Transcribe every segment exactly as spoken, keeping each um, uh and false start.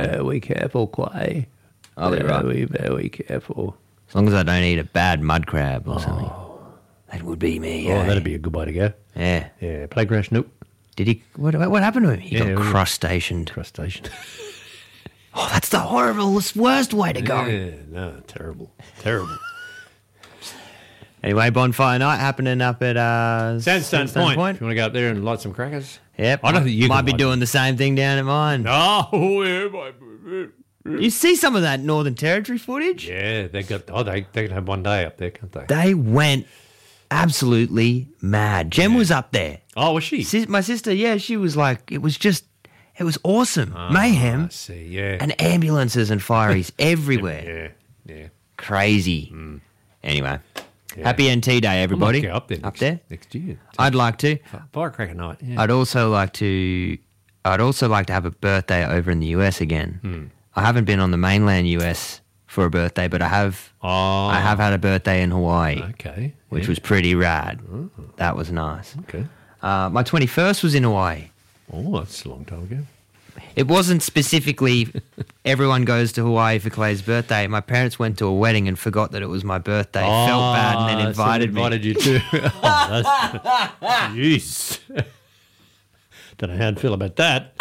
Very careful, Clay. I'll be very, right. very careful. As long as I don't eat a bad mud crab or something. That would be me. Oh, eh? that'd be a good way to go. Yeah. Yeah, play crash, nope. Did he? What, what happened to him? He Yeah, got we- crustaceaned. Crustacean. Oh, that's the horrible, worst way to go. Yeah, no, terrible. Terrible. Anyway, bonfire night happening up at uh, Sandstone, Point. If you want to go up there and light some crackers. Yep. I don't think you might can be light doing the same thing down at mine. Oh, yeah, my- You see some of that Northern Territory footage? yeah, they got. Oh, they they can have one day up there, can't they? They went absolutely mad. Jem was up there. Oh, was she? Sis- my sister, yeah, she was like, it was just, it was awesome. Mayhem I see. Yeah. and ambulances and fireys everywhere. yeah, yeah. Crazy. Anyway, happy N T Day, everybody. I'd like to go up there. Next, Up there? next year. I'd like to. Firecracker night. Yeah. I'd also like to. I'd also like to have a birthday over in the U S again. Hmm. I haven't been on the mainland U S for a birthday, but I have. oh, I have had a birthday in Hawaii, Okay. which yeah. was pretty rad. That was nice. Okay. Uh, my twenty-first was in Hawaii. Oh, that's a long time ago. It wasn't specifically everyone goes to Hawaii for Clay's birthday. My parents went to a wedding and forgot that it was my birthday. Felt bad and then Oh, invited so me. invited you too. oh, that's, jeez. Don't know how I'd feel about that.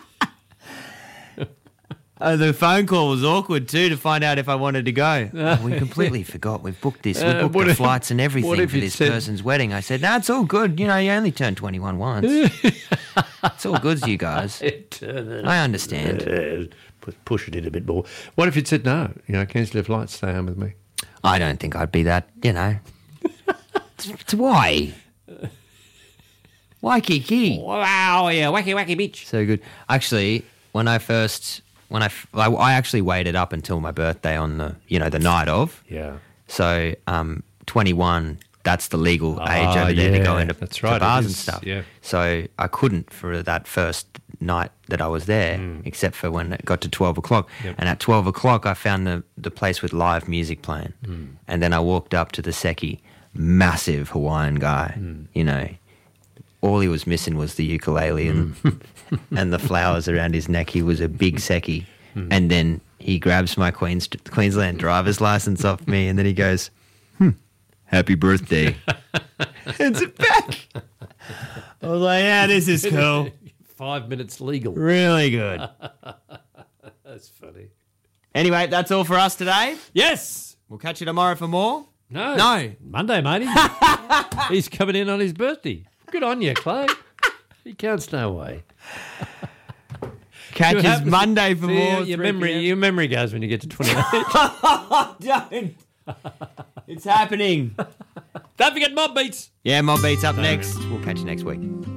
Oh, the phone call was awkward too to find out if I wanted to go. Oh, we completely forgot. We've booked this. We've Uh, booked what the if- flights and what everything if for you this said- person's wedding. I said, no, it's all good. You know, you only turned twenty-one once. It's all good, you guys. I understand. Uh, pu- push it in a bit more. What if you'd said no? You know, cancel your flight, stay home with me. I don't think I'd be that, you know. It's, it's why? Waikiki. Wow, yeah, wacky, wacky beach. So good. Actually, when I first, when I, f- I, I actually waited up until my birthday on the, you know, the night of. Yeah. So, um, twenty-one, that's the legal age Ah, over there to go yeah, into that's to right, it bars and is, stuff. yeah. So I couldn't for that first night that I was there, except for when it got to twelve o'clock. Hmm. Yep. And at twelve o'clock, I found the, the place with live music playing. Hmm. And then I walked up to the Seki, massive Hawaiian guy, Hmm. you know. All he was missing was the ukulele and, Hmm. and the flowers around his neck. He was a big Seki. And then he grabs my Queens, Queensland driver's license off me and then he goes, hmm, happy birthday. Hands it back. I was like, yeah, this is cool. Five minutes legal. Really good. That's funny. Anyway, that's all for us today. Yes. We'll catch you tomorrow for more. No. No. Monday, matey. He's coming in on his birthday. Good on you, Clay. You can't stay away. Catch You us have- Monday for See, more. Your three memory, p m. your memory goes when you get to twenty-eight. Don't. It's happening. Don't forget Mob Beats. Yeah, Mob Beats up next. We'll catch you next week.